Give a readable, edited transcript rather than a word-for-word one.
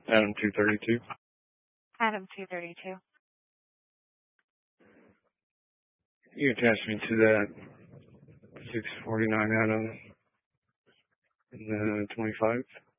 Adam 232. Adam 232. You attached me to that 649 Adam in the 25.